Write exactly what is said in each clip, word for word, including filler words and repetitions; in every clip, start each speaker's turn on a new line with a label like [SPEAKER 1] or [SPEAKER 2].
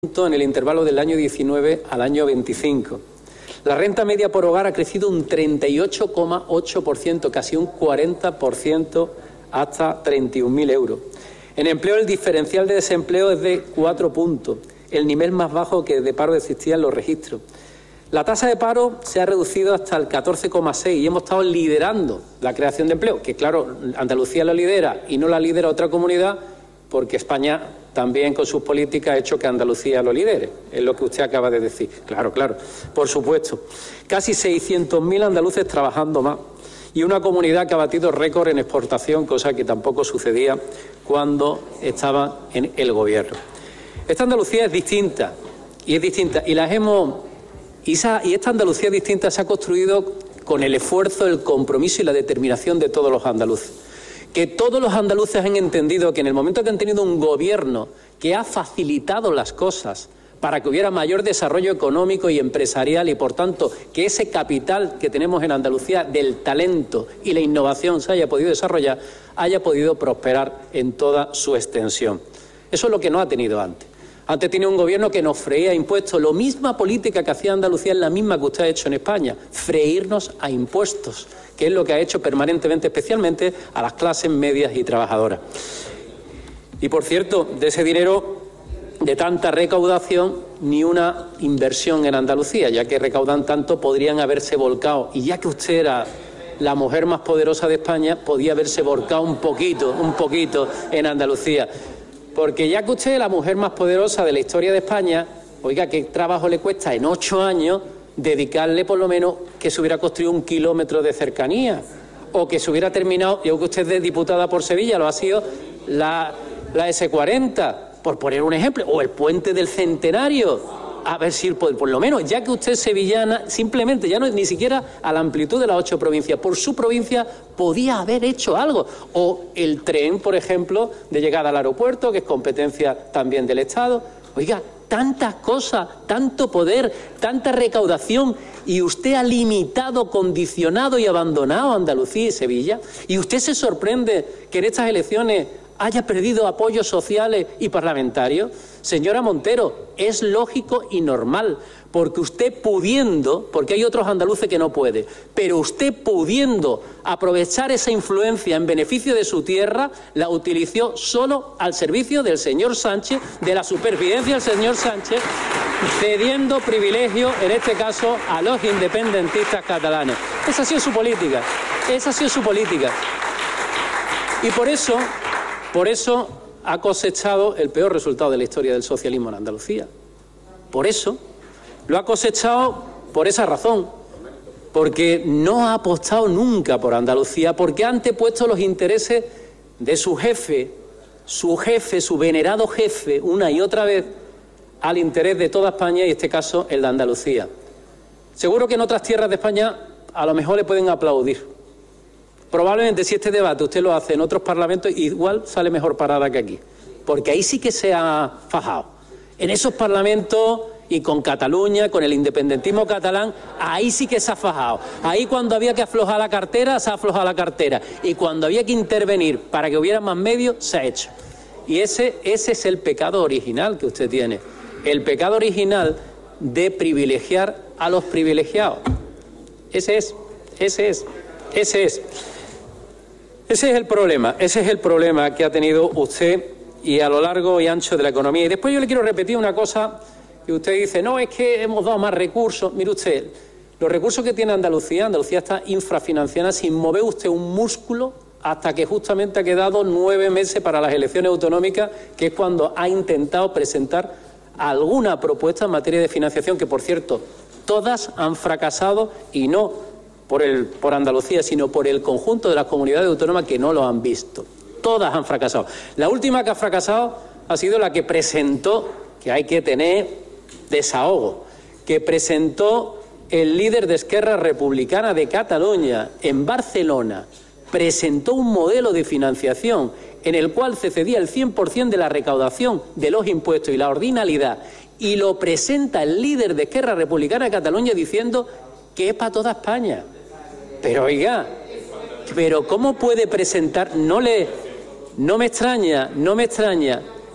[SPEAKER 1] en el intervalo del año diecinueve al año veinticinco. La renta media por hogar ha crecido un treinta y ocho coma ocho por ciento, casi un cuarenta por ciento, hasta treinta y un mil euros. En empleo, el diferencial de desempleo es de cuatro puntos, el nivel más bajo que de paro existía en los registros. La tasa de paro se ha reducido hasta el catorce coma seis y hemos estado liderando la creación de empleo, que claro, Andalucía lo lidera y no la lidera otra comunidad, porque España también con sus políticas ha hecho que Andalucía lo lidere, es lo que usted acaba de decir. Claro, claro, por supuesto. Casi seiscientos mil andaluces trabajando más y una comunidad que ha batido récord en exportación, cosa que tampoco sucedía cuando estaba en el gobierno. Esta Andalucía es distinta y es distinta y las hemos y, esa, y esta Andalucía distinta se ha construido con el esfuerzo, el compromiso y la determinación de todos los andaluces. Que todos los andaluces han entendido que en el momento que han tenido un gobierno que ha facilitado las cosas para que hubiera mayor desarrollo económico y empresarial y, por tanto, que ese capital que tenemos en Andalucía del talento y la innovación se haya podido desarrollar, haya podido prosperar en toda su extensión. Eso es lo que no ha tenido antes. Antes tenía un gobierno que nos freía impuestos. La misma política que hacía Andalucía es la misma que usted ha hecho en España, freírnos a impuestos, que es lo que ha hecho permanentemente, especialmente a las clases medias y trabajadoras. Y, por cierto, de ese dinero, de tanta recaudación, ni una inversión en Andalucía, ya que recaudan tanto, podrían haberse volcado. Y ya que usted era la mujer más poderosa de España, podía haberse volcado un poquito, un poquito en Andalucía. Porque ya que usted es la mujer más poderosa de la historia de España, oiga, ¿qué trabajo le cuesta en ocho años dedicarle por lo menos que se hubiera construido un kilómetro de cercanía? O que se hubiera terminado, yo que usted es diputada por Sevilla, lo ha sido la, la ese cuarenta, por poner un ejemplo, o el puente del Centenario. A ver si por, por lo menos, ya que usted es sevillana, simplemente, ya no es ni siquiera a la amplitud de las ocho provincias, por su provincia podía haber hecho algo. O el tren, por ejemplo, de llegada al aeropuerto, que es competencia también del Estado. Oiga, tantas cosas, tanto poder, tanta recaudación, y usted ha limitado, condicionado y abandonado Andalucía y Sevilla. Y usted se sorprende que en estas elecciones haya perdido apoyos sociales y parlamentarios. Señora Montero, es lógico y normal, porque usted pudiendo, porque hay otros andaluces que no pueden, pero usted pudiendo aprovechar esa influencia en beneficio de su tierra, la utilizó solo al servicio del señor Sánchez, de la supervivencia del señor Sánchez, cediendo privilegios, en este caso, a los independentistas catalanes. Esa ha sido su política, esa ha sido su política. Y por eso, por eso ha cosechado el peor resultado de la historia del socialismo en Andalucía. Por eso, lo ha cosechado por esa razón, porque no ha apostado nunca por Andalucía, porque ha antepuesto los intereses de su jefe, su jefe, su venerado jefe, una y otra vez, al interés de toda España y, en este caso, el de Andalucía. Seguro que en otras tierras de España a lo mejor le pueden aplaudir. Probablemente si este debate usted lo hace en otros parlamentos, igual sale mejor parada que aquí, porque ahí sí que se ha fajado. En esos parlamentos y con Cataluña, con el independentismo catalán, ahí sí que se ha fajado. Ahí cuando había que aflojar la cartera, se ha aflojado la cartera. Y cuando había que intervenir para que hubiera más medios, se ha hecho. Y ese, ese es el pecado original que usted tiene. El pecado original de privilegiar a los privilegiados. Ese es, ese es, ese es. Ese es el problema, ese es el problema que ha tenido usted y a lo largo y ancho de la economía. Y después yo le quiero repetir una cosa que usted dice, no, es que hemos dado más recursos. Mire usted, los recursos que tiene Andalucía, Andalucía está infrafinanciada sin mover usted un músculo hasta que justamente ha quedado nueve meses para las elecciones autonómicas, que es cuando ha intentado presentar alguna propuesta en materia de financiación, que por cierto, todas han fracasado y no Por, el, por Andalucía, sino por el conjunto de las comunidades autónomas que no lo han visto. Todas han fracasado. La última que ha fracasado ha sido la que presentó, que hay que tener desahogo, que presentó el líder de Esquerra Republicana de Cataluña en Barcelona. Presentó un modelo de financiación en el cual se cedía el cien por cien de la recaudación de los impuestos y la ordinalidad, y lo presenta el líder de Esquerra Republicana de Cataluña diciendo que es para toda España. Pero oiga, pero ¿cómo puede presentar? No le, no me extraña, no me extraña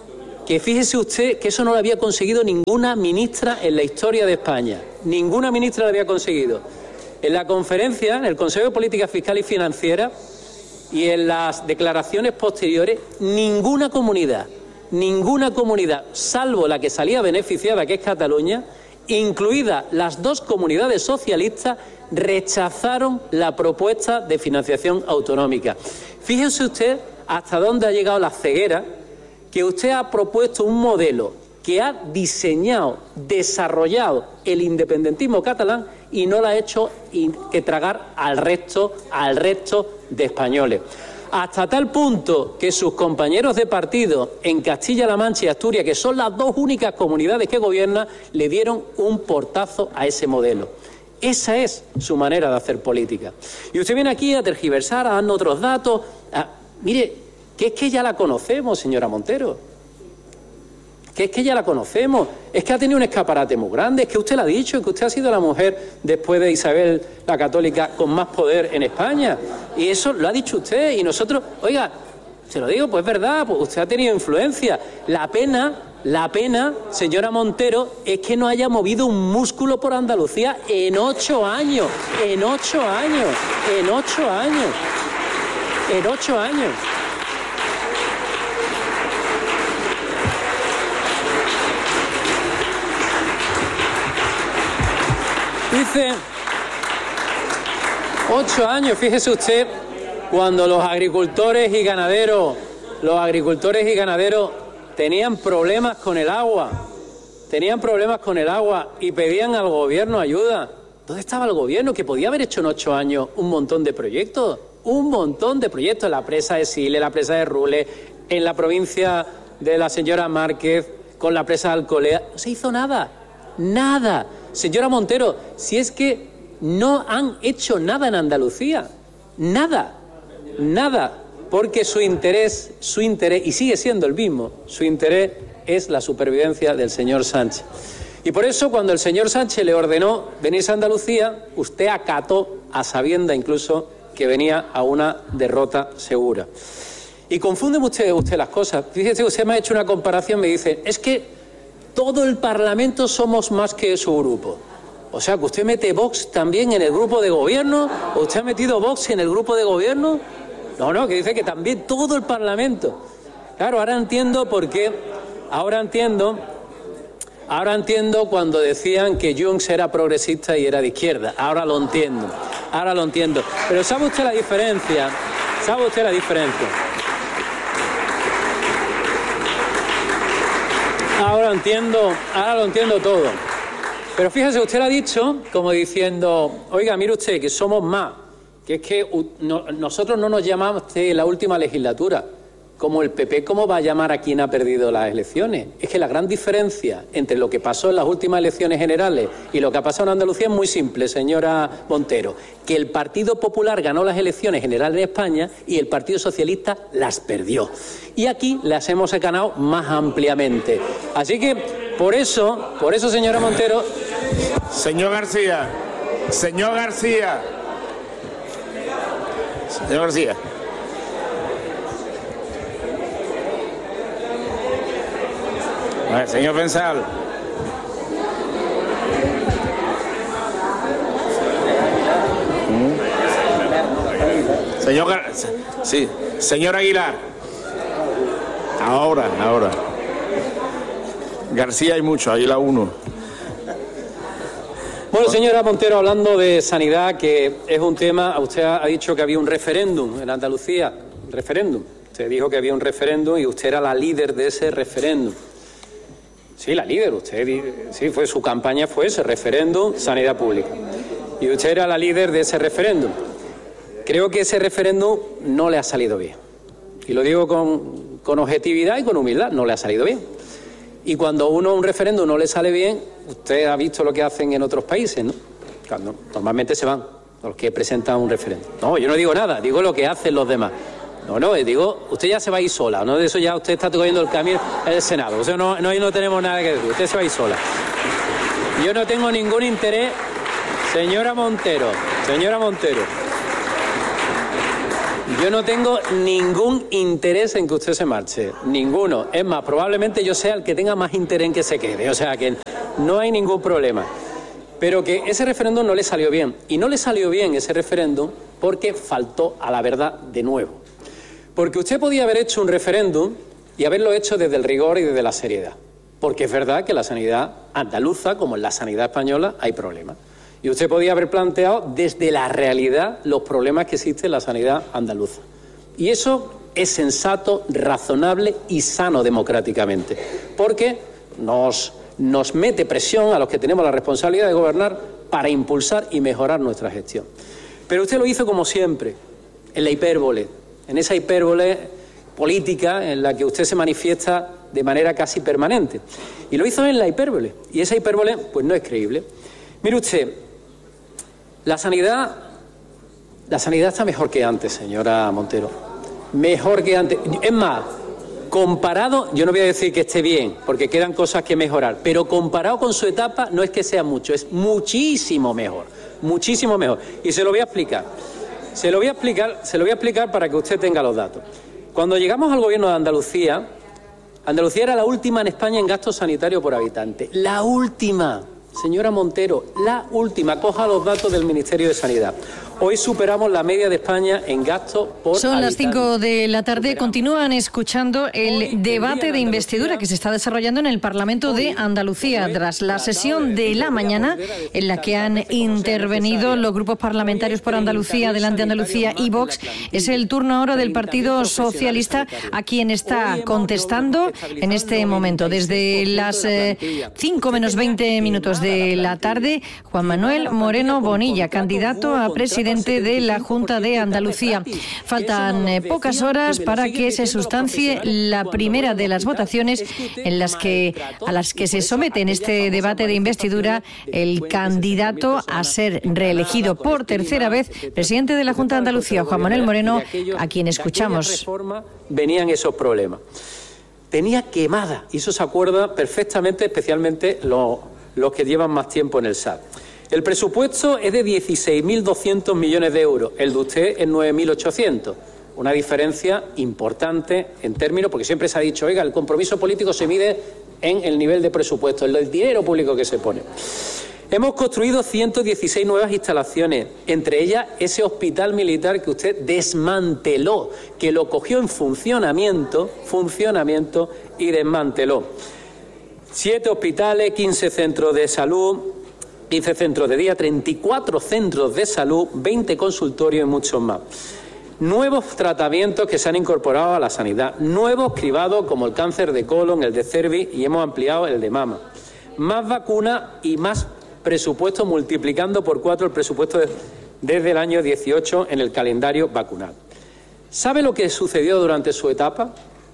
[SPEAKER 1] que fíjese usted que eso no lo había conseguido ninguna ministra en la historia de España. Ninguna ministra lo había conseguido. En la conferencia, en el Consejo de Política Fiscal y Financiera y en las declaraciones posteriores, ninguna comunidad, ninguna comunidad, salvo la que salía beneficiada, que es Cataluña, incluidas las dos comunidades socialistas, rechazaron la propuesta de financiación autonómica. Fíjese usted hasta dónde ha llegado la ceguera, que usted ha propuesto un modelo que ha diseñado, desarrollado el independentismo catalán y no lo ha hecho que tragar al resto, al resto de españoles. Hasta tal punto que sus compañeros de partido en Castilla-La Mancha y Asturias, que son las dos únicas comunidades que gobiernan, le dieron un portazo a ese modelo. Esa es su manera de hacer política. Y usted viene aquí a tergiversar, a darnos otros datos. A... Mire, que es que ya la conocemos, señora Montero. Que es que ya la conocemos. Es que ha tenido un escaparate muy grande. Es que usted lo ha dicho, que usted ha sido la mujer, después de Isabel la Católica, con más poder en España. Y eso lo ha dicho usted. Y nosotros, oiga, se lo digo, pues es verdad, pues usted ha tenido influencia. La pena... La pena, señora Montero, es que no haya movido un músculo por Andalucía en ocho años, en ocho años, en ocho años, en ocho años. Dice, ocho años, fíjese usted, cuando los agricultores y ganaderos, los agricultores y ganaderos tenían problemas con el agua, tenían problemas con el agua y pedían al gobierno ayuda. ¿Dónde estaba el gobierno que podía haber hecho en ocho años un montón de proyectos? Un montón de proyectos en la presa de Sile, la presa de Rule, en la provincia de la señora Márquez, con la presa de Alcolea. No se hizo nada, nada. Señora Montero, si es que no han hecho nada en Andalucía, nada, nada. Porque su interés, su interés, y sigue siendo el mismo, su interés es la supervivencia del señor Sánchez. Y por eso, cuando el señor Sánchez le ordenó venirse a Andalucía, usted acató, a sabienda incluso, que venía a una derrota segura. Y confunde usted, usted las cosas. Fíjese, usted me ha hecho una comparación, me dice, es que todo el Parlamento somos más que su grupo. O sea, que usted mete Vox también en el grupo de gobierno, ¿o usted ha metido Vox en el grupo de gobierno? No, no, que dice que también todo el Parlamento. Claro, ahora entiendo por qué, ahora entiendo, ahora entiendo cuando decían que Junts era progresista y era de izquierda. Ahora lo entiendo, ahora lo entiendo. Pero ¿sabe usted la diferencia? ¿Sabe usted la diferencia? Ahora entiendo, ahora lo entiendo todo. Pero fíjese, usted lo ha dicho como diciendo, oiga, mire usted, que somos más. Que es que no, nosotros no nos llamamos en la última legislatura. Como el P P, ¿cómo va a llamar a quien ha perdido las elecciones? Es que la gran diferencia entre lo que pasó en las últimas elecciones generales y lo que ha pasado en Andalucía es muy simple, señora Montero. Que el Partido Popular ganó las elecciones generales en España y el Partido Socialista las perdió. Y aquí las hemos ganado más ampliamente. Así que, por eso, por eso, señora Montero...
[SPEAKER 2] Señor García, señor García... Señor García. A ver, señor Fensal. Señor Gar... Sí, señor Aguilar. Ahora, ahora. García hay mucho, Aguilar uno.
[SPEAKER 1] Bueno, señora Montero, hablando de sanidad, que es un tema, usted ha dicho que había un referéndum en Andalucía, un referéndum. Usted dijo que había un referéndum y usted era la líder de ese referéndum. Sí, la líder, usted, sí, fue su campaña fue ese referéndum, sanidad pública. Y usted era la líder de ese referéndum. Creo que ese referéndum no le ha salido bien. Y lo digo con, con objetividad y con humildad, no le ha salido bien. Y cuando uno un referéndum no le sale bien, usted ha visto lo que hacen en otros países, ¿no? Cuando normalmente se van los que presentan un referéndum. No, yo no digo nada, digo lo que hacen los demás. No, no, digo, usted ya se va a ir sola, ¿no? De eso ya usted está cogiendo el camino del Senado. O sea, no, no, no tenemos nada que decir, usted se va a ir sola. Yo no tengo ningún interés, señora Montero, señora Montero. Yo no tengo ningún interés en que usted se marche, ninguno. Es más, probablemente yo sea el que tenga más interés en que se quede, o sea que no hay ningún problema. Pero que ese referéndum no le salió bien. Y no le salió bien ese referéndum porque faltó a la verdad de nuevo. Porque usted podía haber hecho un referéndum y haberlo hecho desde el rigor y desde la seriedad. Porque es verdad que en la sanidad andaluza, como en la sanidad española, hay problemas. Y usted podía haber planteado desde la realidad los problemas que existen en la sanidad andaluza. Y eso es sensato, razonable y sano democráticamente. Porque nos... nos mete presión a los que tenemos la responsabilidad de gobernar para impulsar y mejorar nuestra gestión. Pero usted lo hizo como siempre, en la hipérbole, en esa hipérbole política en la que usted se manifiesta de manera casi permanente. Y lo hizo en la hipérbole, y esa hipérbole pues no es creíble. Mire usted, la sanidad, la sanidad está mejor que antes, señora Montero, mejor que antes. Es más, comparado, yo no voy a decir que esté bien, porque quedan cosas que mejorar, pero comparado con su etapa no es que sea mucho, es muchísimo mejor, muchísimo mejor. Y se lo voy a explicar, se lo voy a explicar, se lo voy a explicar para que usted tenga los datos. Cuando llegamos al gobierno de Andalucía, Andalucía era la última en España en gasto sanitario por habitante, la última, señora Montero, la última, coja los datos del Ministerio de Sanidad. Hoy superamos la media de España en gasto por
[SPEAKER 3] Son
[SPEAKER 1] habitante.
[SPEAKER 3] las cinco de la tarde.
[SPEAKER 1] Superamos.
[SPEAKER 3] Continúan escuchando el debate de investidura que se está desarrollando en el Parlamento de Andalucía tras la sesión de la mañana en la que han intervenido los grupos parlamentarios por Andalucía, Adelante Andalucía y Vox. Es el turno ahora del Partido Socialista, a quien está contestando en este momento. Desde las eh, cinco menos veinte minutos de la tarde, Juan Manuel Moreno Bonilla, candidato a presidente de la Junta de Andalucía. Faltan eh, pocas horas para que se sustancie la primera de las votaciones en las que, a las que se somete en este debate de investidura el candidato a ser reelegido por tercera vez presidente de la Junta de Andalucía, Juan Manuel Moreno, a quien escuchamos.
[SPEAKER 1] Venían esos problemas. Tenía quemada, y eso se acuerda perfectamente, especialmente los, los que llevan más tiempo en el S A C. El presupuesto es de dieciséis mil doscientos millones de euros, el de usted es nueve mil ochocientos. Una diferencia importante en términos, porque siempre se ha dicho, oiga, el compromiso político se mide en el nivel de presupuesto, en el dinero público que se pone. Hemos construido ciento dieciséis nuevas instalaciones, entre ellas ese hospital militar que usted desmanteló, que lo cogió en funcionamiento, funcionamiento y desmanteló. Siete hospitales, quince centros de salud, quince centros de día, treinta y cuatro centros de salud, veinte consultorios y muchos más. Nuevos tratamientos que se han incorporado a la sanidad, nuevos cribados como el cáncer de colon, el de cervix y hemos ampliado el de mama. Más vacunas y más presupuesto, multiplicando por cuatro el presupuesto de, desde el año dieciocho en el calendario vacunal. ¿Sabe lo que sucedió durante su etapa?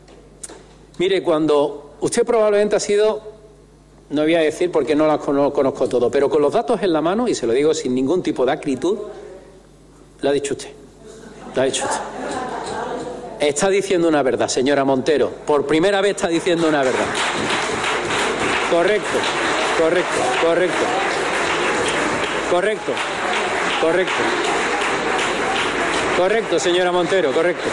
[SPEAKER 1] Mire, cuando usted probablemente ha sido... No voy a decir porque no las conozco todo, pero con los datos en la mano, y se lo digo sin ningún tipo de acritud, lo ha dicho usted. Lo ha dicho usted. Está diciendo una verdad, señora Montero. Por primera vez está diciendo una verdad. Correcto, correcto, correcto. Correcto, correcto. Correcto, señora Montero, correcto.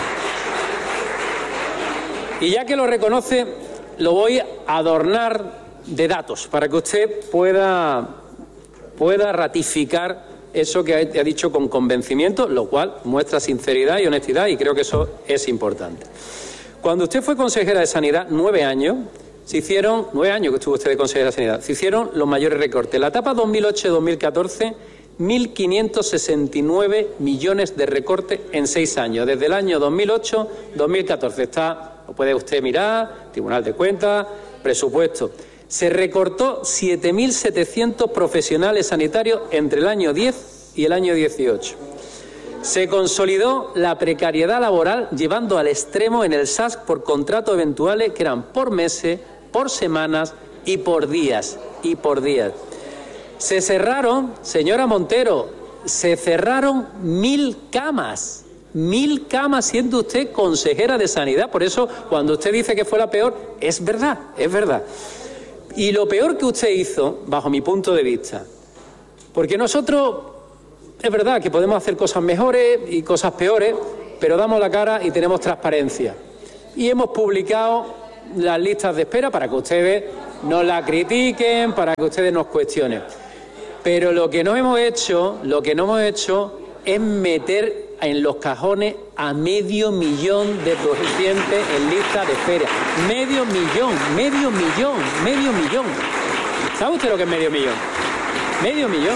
[SPEAKER 1] Y ya que lo reconoce, lo voy a adornar de datos para que usted pueda, pueda ratificar eso que ha dicho con convencimiento, lo cual muestra sinceridad y honestidad y creo que eso es importante. Cuando usted fue consejera de Sanidad, nueve años, se hicieron, nueve años que estuvo usted de consejera de Sanidad, se hicieron los mayores recortes. En la etapa dos mil ocho dos mil catorce, mil quinientos sesenta y nueve millones de recortes en seis años, desde el año dos mil ocho dos mil catorce. Está, lo puede usted mirar, Tribunal de Cuentas, presupuesto. Se recortó siete mil setecientos profesionales sanitarios entre el año diez y el año dieciocho. Se consolidó la precariedad laboral llevando al extremo en el S A S por contratos eventuales que eran por meses, por semanas y por días. Y por días. Se cerraron, señora Montero, se cerraron mil camas. Mil camas siendo usted consejera de Sanidad. Por eso, cuando usted dice que fue la peor, es verdad, es verdad. Y lo peor que usted hizo, bajo mi punto de vista, porque nosotros, es verdad que podemos hacer cosas mejores y cosas peores, pero damos la cara y tenemos transparencia. Y hemos publicado las listas de espera para que ustedes nos la critiquen, para que ustedes nos cuestionen. Pero lo que no hemos hecho, lo que no hemos hecho es meter en los cajones a medio millón de pacientes en lista de espera. Medio millón, medio millón, medio millón. ¿Sabe usted lo que es medio millón? Medio millón.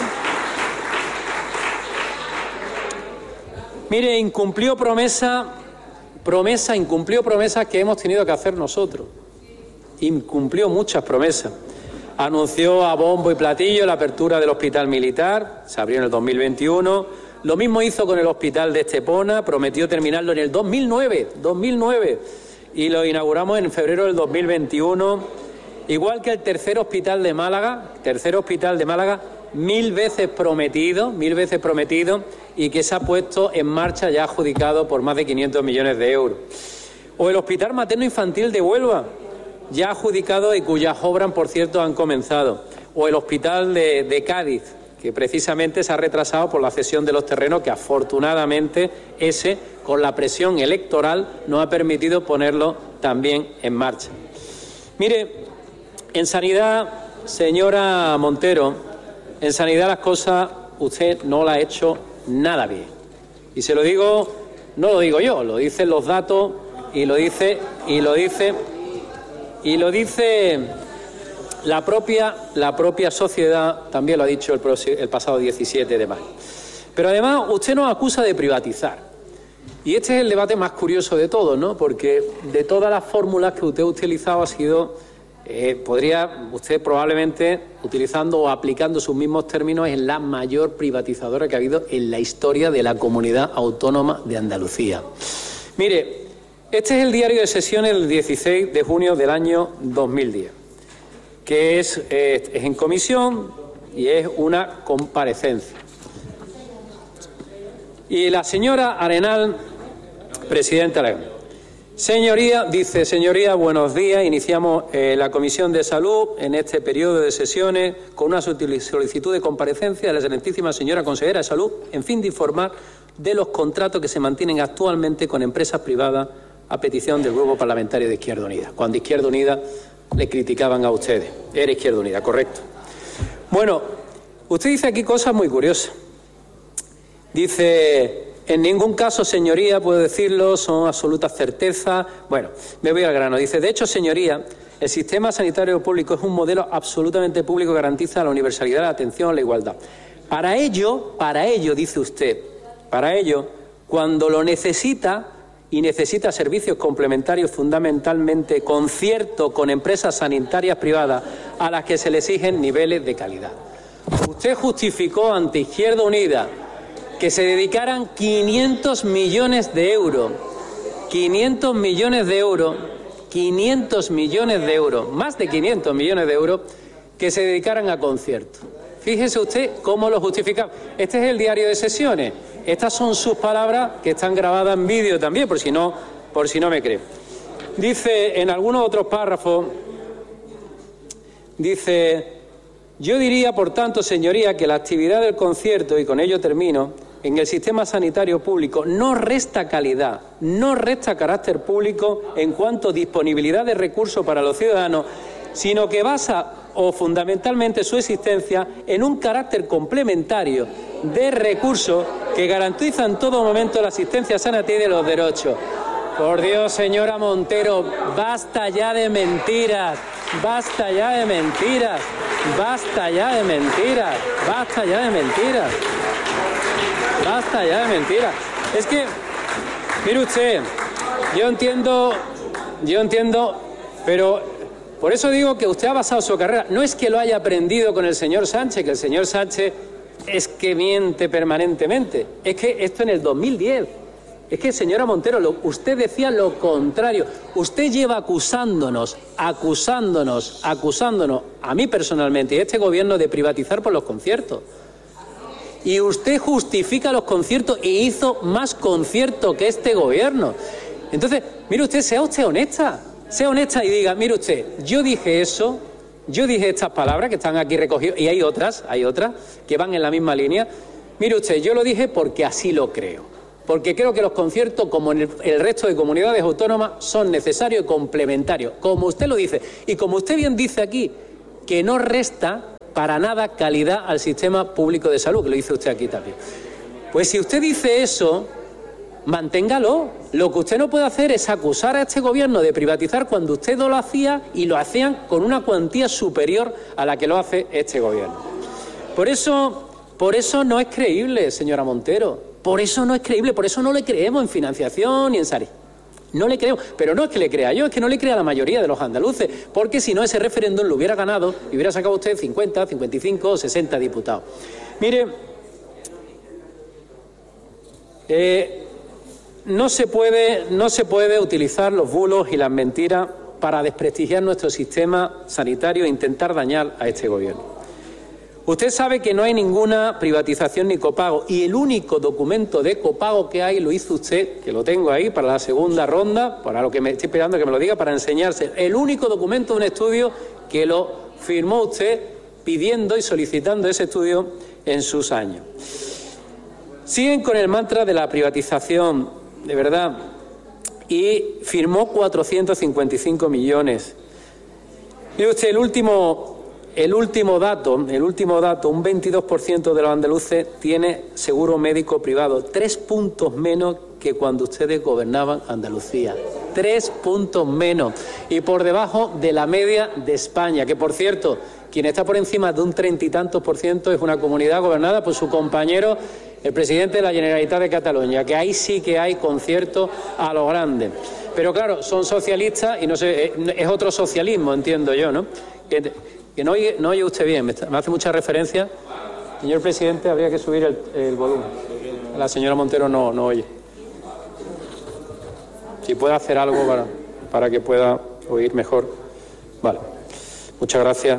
[SPEAKER 1] Mire, incumplió promesa, promesa, incumplió promesas que hemos tenido que hacer nosotros. Incumplió muchas promesas. Anunció a bombo y platillo la apertura del hospital militar, se abrió en el dos mil veintiuno. Lo mismo hizo con el hospital de Estepona, prometió terminarlo en el dos mil nueve, dos mil nueve, y lo inauguramos en febrero del dos mil veintiuno. Igual que el tercer hospital de Málaga, tercer hospital de Málaga, mil veces prometido, mil veces prometido, y que se ha puesto en marcha ya adjudicado por más de quinientos millones de euros. O el Hospital Materno Infantil de Huelva, ya adjudicado y cuyas obras, por cierto, han comenzado. O el Hospital de, de Cádiz, que precisamente se ha retrasado por la cesión de los terrenos, que afortunadamente ese, con la presión electoral, nos ha permitido ponerlo también en marcha. Mire, en sanidad, señora Montero, en sanidad las cosas usted no las ha hecho nada bien. Y se lo digo, no lo digo yo, lo dicen los datos y lo dice, y lo dice, y lo dice la propia, la propia sociedad, también lo ha dicho el, el pasado diecisiete de mayo. Pero además usted nos acusa de privatizar. Y este es el debate más curioso de todos, ¿no? Porque de todas las fórmulas que usted ha utilizado ha sido, eh, podría usted probablemente, utilizando o aplicando sus mismos términos, es la mayor privatizadora que ha habido en la historia de la comunidad autónoma de Andalucía. Mire, este es el diario de sesiones del dieciséis de junio del año dos mil diez. Que es, eh, es en comisión y es una comparecencia. Y la señora Arenal, presidenta de la señoría, dice, señoría, buenos días, iniciamos eh, la Comisión de Salud en este periodo de sesiones con una solicitud de comparecencia de la excelentísima señora consejera de Salud, en fin de informar de los contratos que se mantienen actualmente con empresas privadas a petición del Grupo Parlamentario de Izquierda Unida. Cuando Izquierda Unida le criticaban a ustedes. Era Izquierda Unida, correcto. Bueno, usted dice aquí cosas muy curiosas. Dice, en ningún caso, señoría, puedo decirlo, son absolutas certezas. Bueno, me voy al grano. Dice, de hecho, señoría, el sistema sanitario público es un modelo absolutamente público que garantiza la universalidad, la atención, la igualdad. Para ello, para ello, dice usted, para ello, cuando lo necesita, y necesita servicios complementarios, fundamentalmente concierto con empresas sanitarias privadas a las que se le exigen niveles de calidad. Usted justificó ante Izquierda Unida que se dedicaran quinientos millones de euros, quinientos millones de euros, quinientos millones de euros, más de quinientos millones de euros, que se dedicaran a conciertos. Fíjese usted cómo lo justifica. Este es el diario de sesiones. Estas son sus palabras que están grabadas en vídeo también, por si no, por si no me cree. Dice en algunos otros párrafos, dice, yo diría, por tanto, señoría, que la actividad del concierto, y con ello termino, en el sistema sanitario público no resta calidad, no resta carácter público en cuanto a disponibilidad de recursos para los ciudadanos, sino que basa o fundamentalmente su existencia en un carácter complementario de recursos que garantizan en todo momento la asistencia sanitaria de los derechos. Por Dios, señora Montero, basta ya de mentiras, basta ya de mentiras, basta ya de mentiras, basta ya de mentiras, basta ya de mentiras. Es que, mire usted, yo entiendo, yo entiendo, pero por eso digo que usted ha basado su carrera. No es que lo haya aprendido con el señor Sánchez, que el señor Sánchez es que miente permanentemente. Es que esto en el dos mil diez. Es que, señora Montero, lo, usted decía lo contrario. Usted lleva acusándonos, acusándonos, acusándonos, a mí personalmente y a este gobierno, de privatizar por los conciertos. Y usted justifica los conciertos y hizo más conciertos que este gobierno. Entonces, mire usted, sea usted honesta. Sea honesta y diga, mire usted, yo dije eso, yo dije estas palabras que están aquí recogidas, y hay otras, hay otras que van en la misma línea. Mire usted, yo lo dije porque así lo creo. porque creo que los conciertos, como en el, el resto de comunidades autónomas, son necesarios y complementarios, como usted lo dice. Y como usted bien dice aquí, que no resta para nada calidad al sistema público de salud, que lo dice usted aquí también. Pues si usted dice eso, manténgalo. Lo que usted no puede hacer es acusar a este gobierno de privatizar cuando usted no lo hacía y lo hacían con una cuantía superior a la que lo hace este gobierno. Por eso, por eso no es creíble, señora Montero. Por eso no es creíble, por eso no le creemos en financiación ni en S A R I. No le creemos, pero no es que le crea yo, es que no le crea a la mayoría de los andaluces, porque si no ese referéndum lo hubiera ganado y hubiera sacado usted cincuenta, cincuenta y cinco o sesenta diputados. Mire, eh, no se puede, no se puede utilizar los bulos y las mentiras para desprestigiar nuestro sistema sanitario e intentar dañar a este gobierno. Usted sabe que no hay ninguna privatización ni copago y el único documento de copago que hay lo hizo usted, que lo tengo ahí para la segunda ronda, para lo que me estoy esperando que me lo diga, para enseñarse. El único documento de un estudio que lo firmó usted pidiendo y solicitando ese estudio en sus años. Siguen con el mantra de la privatización, de verdad, y firmó cuatrocientos cincuenta y cinco millones. Mire usted, el último... El último dato, el último dato, un veintidós por ciento de los andaluces tiene seguro médico privado, tres puntos menos que cuando ustedes gobernaban Andalucía, tres puntos menos y por debajo de la media de España, que por cierto, quien está por encima de un treinta y tantos por ciento es una comunidad gobernada por su compañero, el presidente de la Generalitat de Cataluña, que ahí sí que hay conciertos a lo grande. Pero claro, son socialistas y no sé, es otro socialismo, entiendo yo, ¿no? Que, Que no oye, no oye usted bien, me, está, me hace mucha referencia. Señor presidente, habría que subir el, el volumen. La señora Montero no, no oye. Si puede hacer algo para, para que pueda oír mejor. Vale, muchas gracias.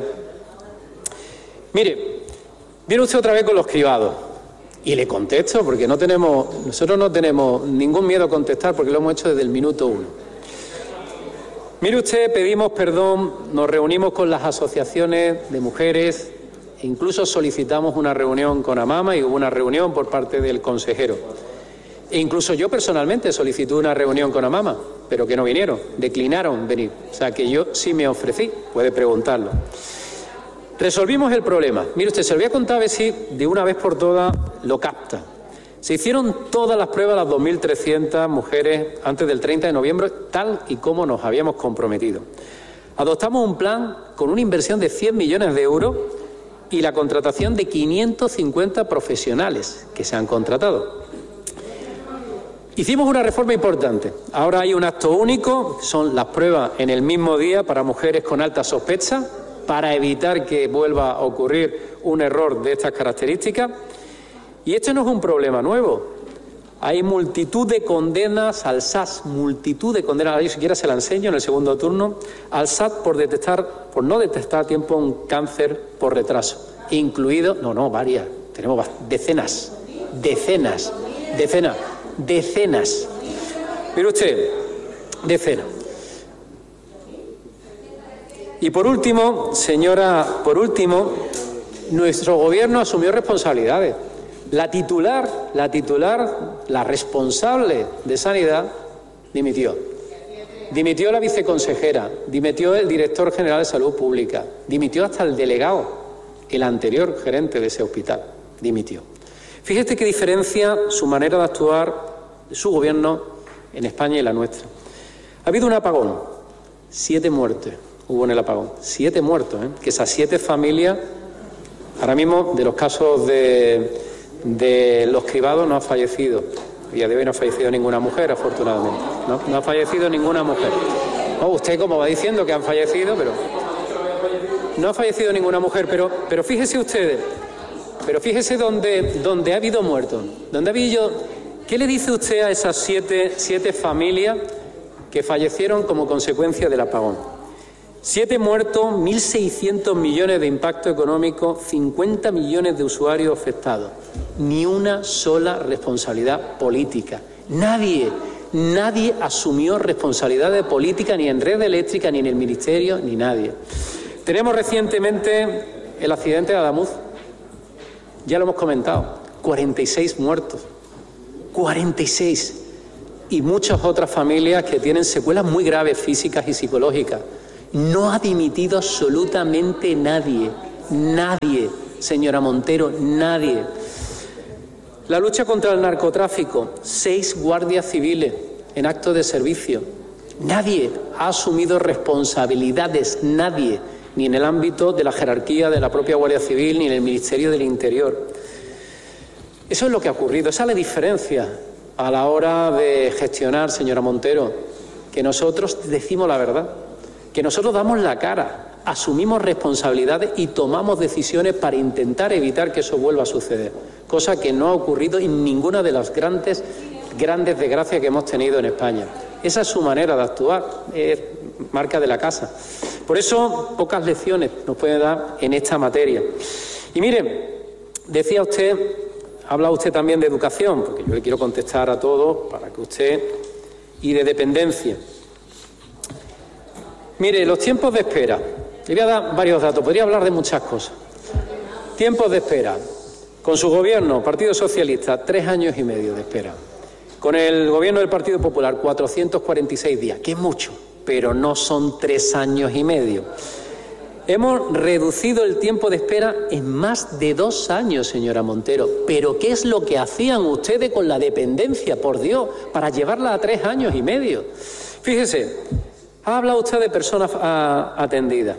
[SPEAKER 1] Mire, viene usted otra vez con los cribados. Y le contesto, porque no tenemos, nosotros no tenemos ningún miedo a contestar, porque lo hemos hecho desde el minuto uno. Mire usted, pedimos perdón, nos reunimos con las asociaciones de mujeres, incluso solicitamos una reunión con AMAMA y hubo una reunión por parte del consejero. E incluso yo personalmente solicité una reunión con AMAMA, pero que no vinieron, declinaron venir. O sea que yo sí me ofrecí, puede preguntarlo. Resolvimos el problema. Mire usted, se lo voy a contar a ver si de una vez por todas lo capta. Se hicieron todas las pruebas a las dos mil trescientas mujeres antes del treinta de noviembre, tal y como nos habíamos comprometido. Adoptamos un plan con una inversión de cien millones de euros y la contratación de quinientos cincuenta profesionales que se han contratado. Hicimos una reforma importante. Ahora hay un acto único, son las pruebas en el mismo día para mujeres con alta sospecha, para evitar que vuelva a ocurrir un error de estas características. Y este no es un problema nuevo. Hay multitud de condenas al S A S, multitud de condenas, yo siquiera se la enseño en el segundo turno, al S A T por detectar, por no detectar a tiempo un cáncer por retraso, incluido, no, no, varias, tenemos decenas, decenas, decenas, decenas. Mire usted, decenas. Y por último, señora, por último, nuestro gobierno asumió responsabilidades. La titular, la titular, la responsable de Sanidad, dimitió. Dimitió la viceconsejera, dimitió el director general de Salud Pública, dimitió hasta el delegado, el anterior gerente de ese hospital, dimitió. Fíjate qué diferencia su manera de actuar, de su gobierno, en España y la nuestra. Ha habido un apagón, siete muertes hubo en el apagón, siete muertos, ¿eh? Que esas siete familias, ahora mismo, de los casos de... de los cribados no ha fallecido. A día de hoy no ha fallecido ninguna mujer, afortunadamente. No, no ha fallecido ninguna mujer. Oh, usted como va diciendo que han fallecido, pero no ha fallecido ninguna mujer. Pero, pero fíjese ustedes, pero fíjese donde, donde ha habido muertos, donde ha habido. ¿Qué le dice usted a esas siete, siete familias que fallecieron como consecuencia del apagón? Siete muertos, mil seiscientos millones de impacto económico, cincuenta millones de usuarios afectados. Ni una sola responsabilidad política. Nadie, nadie asumió responsabilidad de política ni en Red Eléctrica, ni en el Ministerio, ni nadie. Tenemos recientemente el accidente de Adamuz. Ya lo hemos comentado. cuarenta y seis muertos. cuarenta y seis. Y muchas otras familias que tienen secuelas muy graves físicas y psicológicas. No ha dimitido absolutamente nadie, nadie, señora Montero, nadie. La lucha contra el narcotráfico, seis guardias civiles en acto de servicio. Nadie ha asumido responsabilidades, nadie, ni en el ámbito de la jerarquía de la propia Guardia Civil, ni en el Ministerio del Interior. Eso es lo que ha ocurrido, esa es la diferencia a la hora de gestionar, señora Montero, que nosotros decimos la verdad, que nosotros damos la cara, asumimos responsabilidades y tomamos decisiones para intentar evitar que eso vuelva a suceder, cosa que no ha ocurrido en ninguna de las grandes, grandes desgracias que hemos tenido en España. Esa es su manera de actuar, es marca de la casa. Por eso, pocas lecciones nos puede dar en esta materia. Y miren, decía usted, habla usted también de educación, porque yo le quiero contestar a todos para que usted, y de dependencia. Mire, los tiempos de espera, le voy a dar varios datos, podría hablar de muchas cosas. Tiempos de espera, con su gobierno, Partido Socialista, tres años y medio de espera. Con el gobierno del Partido Popular, cuatrocientos cuarenta y seis días, que es mucho, pero no son tres años y medio. Hemos reducido el tiempo de espera en más de dos años, señora Montero. ¿Pero qué es lo que hacían ustedes con la dependencia, por Dios, para llevarla a tres años y medio? Fíjese, ha hablado usted de personas a, atendidas.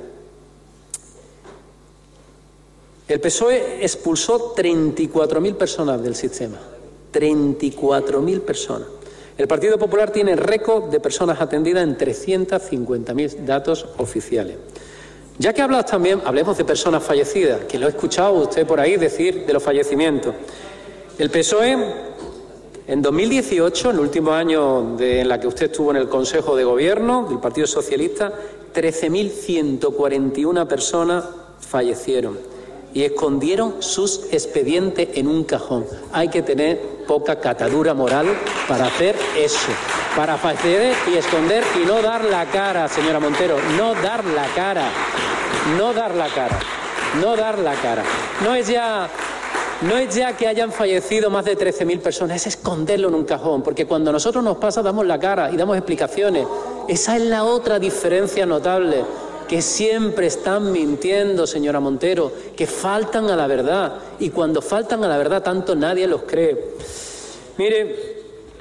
[SPEAKER 1] El P S O E expulsó treinta y cuatro mil personas del sistema. treinta y cuatro mil personas. El Partido Popular tiene récord de personas atendidas en trescientos cincuenta mil datos oficiales. Ya que hablas también, hablemos de personas fallecidas, que lo he escuchado usted por ahí decir de los fallecimientos. El P S O E, en dos mil dieciocho, el último año de, en la que usted estuvo en el Consejo de Gobierno del Partido Socialista, trece mil ciento cuarenta y una personas fallecieron y escondieron sus expedientes en un cajón. Hay que tener poca catadura moral para hacer eso, para fallecer y esconder y no dar la cara, señora Montero, no dar la cara, no dar la cara, no dar la cara. No es ya, no es ya que hayan fallecido más de trece mil personas, es esconderlo en un cajón, porque cuando a nosotros nos pasa damos la cara y damos explicaciones. Esa es la otra diferencia notable, que siempre están mintiendo, señora Montero, que faltan a la verdad, y cuando faltan a la verdad tanto nadie los cree. Mire,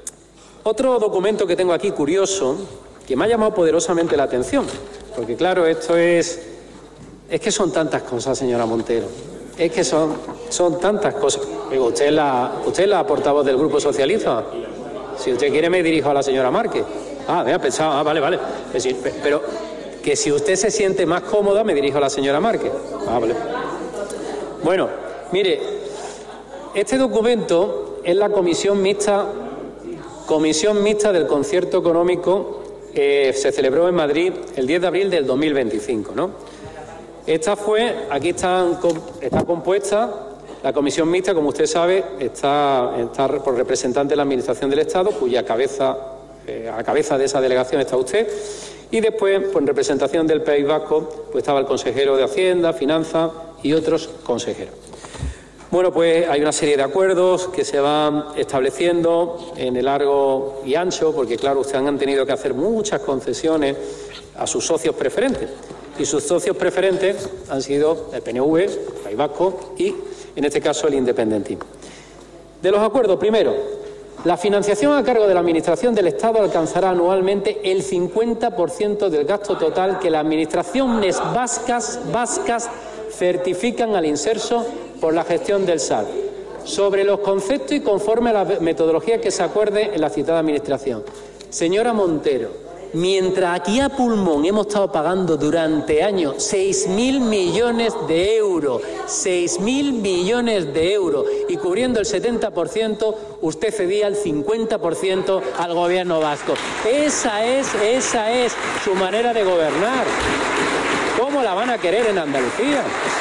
[SPEAKER 1] otro documento que tengo aquí curioso, que me ha llamado poderosamente la atención, porque claro, esto es, es que son tantas cosas, señora Montero, es que son, son tantas cosas. Digo, usted es la, usted es la portavoz del Grupo Socialista. Si usted quiere me dirijo a la señora Márquez. Ah, me ha pensado, ah, vale, vale. Es decir, pero que si usted se siente más cómoda, me dirijo a la señora Márquez. Ah, vale. Bueno, mire, este documento es la comisión mixta, comisión mixta del concierto económico que se celebró en Madrid el diez de abril del dos mil veinticinco, ¿no? Esta fue, aquí están, está compuesta, la comisión mixta, como usted sabe, está, está por representante de la Administración del Estado, cuya cabeza, eh, a cabeza de esa delegación está usted. Y después, pues, en representación del País Vasco, pues estaba el consejero de Hacienda, Finanzas y otros consejeros. Bueno, pues hay una serie de acuerdos que se van estableciendo en el largo y ancho, porque claro, ustedes han tenido que hacer muchas concesiones a sus socios preferentes. Y sus socios preferentes han sido el P N V, el País Vasco y, en este caso, el independentismo. De los acuerdos, primero, la financiación a cargo de la Administración del Estado alcanzará anualmente el cincuenta por ciento del gasto total que las administraciones vascas, vascas certifican al inserso por la gestión del S A R, sobre los conceptos y conforme a la metodología que se acuerde en la citada Administración. Señora Montero, mientras aquí a pulmón hemos estado pagando durante años seis mil millones de euros, seis mil millones de euros, y cubriendo el setenta por ciento, usted cedía el cincuenta por ciento al gobierno vasco. Esa es, esa es su manera de gobernar. ¿Cómo la van a querer en Andalucía?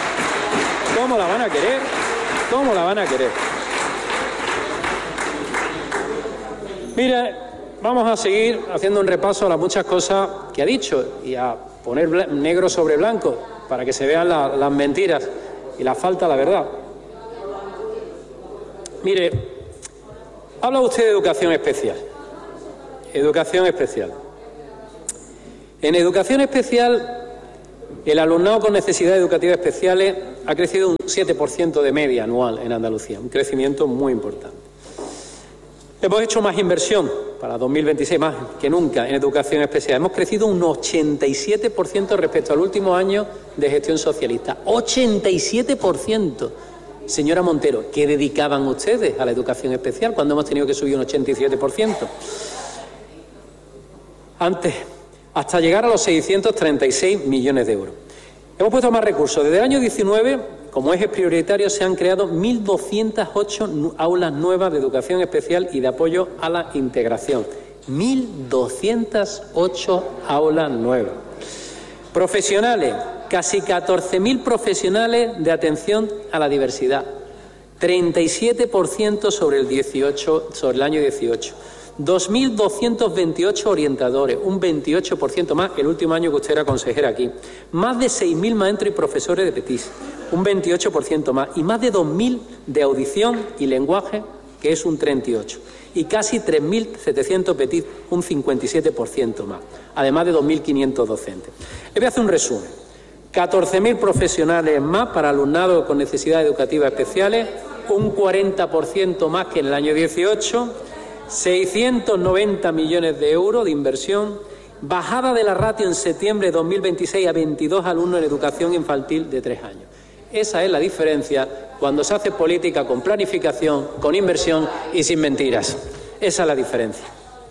[SPEAKER 1] ¿Cómo la van a querer? ¿Cómo la van a querer? Mira, vamos a seguir haciendo un repaso a las muchas cosas que ha dicho y a poner negro sobre blanco para que se vean la, las mentiras y la falta a la verdad. Mire, Habla usted de educación especial. Educación especial. En educación especial, el alumnado con necesidades educativas especiales ha crecido un siete por ciento de media anual en Andalucía, un crecimiento muy importante. Hemos hecho más inversión para dos mil veintiséis, más que nunca, en educación especial. Hemos crecido un ochenta y siete por ciento respecto al último año de gestión socialista. ochenta y siete por ciento. Señora Montero, ¿qué dedicaban ustedes a la educación especial cuando hemos tenido que subir un ochenta y siete por ciento? Antes, hasta llegar a los seiscientos treinta y seis millones de euros. Hemos puesto más recursos. Desde el año diecinueve, como ejes prioritarios, se han creado mil doscientas ocho aulas nuevas de educación especial y de apoyo a la integración. mil doscientas ocho aulas nuevas. Profesionales, casi catorce mil profesionales de atención a la diversidad. treinta y siete por ciento sobre el, dieciocho, sobre el año dieciocho. dos mil doscientos veintiocho orientadores, un veintiocho por ciento más el último año que usted era consejera aquí. Más de seis mil maestros y profesores de PETIS, un veintiocho por ciento más. Y más de dos mil de audición y lenguaje, que es un treinta y ocho por ciento. Y casi tres mil setecientos PETIS, un cincuenta y siete por ciento más. Además de dos mil quinientos docentes. Le voy a hacer un resumen. catorce mil profesionales más para alumnado con necesidades educativas especiales, un cuarenta por ciento más que en el año dieciocho. seiscientos noventa millones de euros de inversión, bajada de la ratio en septiembre de dos mil veintiséis a veintidós alumnos en educación infantil de tres años. Esa es la diferencia cuando se hace política con planificación, con inversión y sin mentiras. Esa es la diferencia.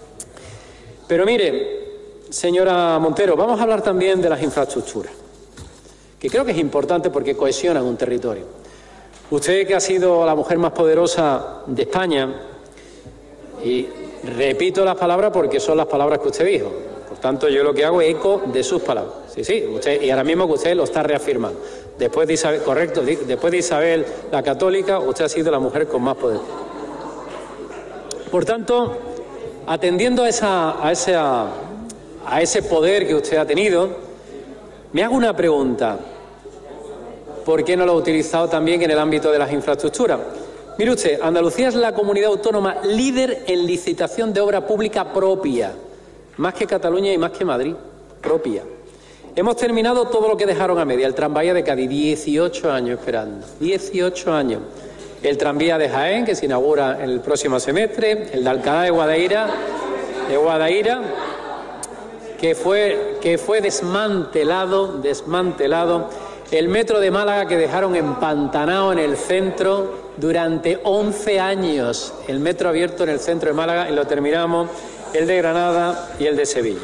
[SPEAKER 1] Pero mire, señora Montero, vamos a hablar también de las infraestructuras, que creo que es importante porque cohesionan un territorio. Usted, que ha sido la mujer más poderosa de España, y repito las palabras porque son las palabras que usted dijo. Por tanto, yo lo que hago es eco de sus palabras. Sí, sí, usted, y ahora mismo que usted lo está reafirmando. Después de Isabel, correcto, después de Isabel la Católica, usted ha sido la mujer con más poder. Por tanto, atendiendo a, esa, a, ese, a, a ese poder que usted ha tenido, me hago una pregunta. ¿Por qué no lo ha utilizado también en el ámbito de las infraestructuras? Mire usted, Andalucía es la comunidad autónoma líder en licitación de obra pública propia, más que Cataluña y más que Madrid, propia. Hemos terminado todo lo que dejaron a media, el tranvía de Cádiz, dieciocho años esperando, dieciocho años. El tranvía de Jaén, que se inaugura en el próximo semestre, el de Alcalá de Guadaira, de Guadaira, que fue, que fue desmantelado, desmantelado. El metro de Málaga, que dejaron empantanado en el centro durante once años, el metro abierto en el centro de Málaga, y lo terminamos, el de Granada y el de Sevilla.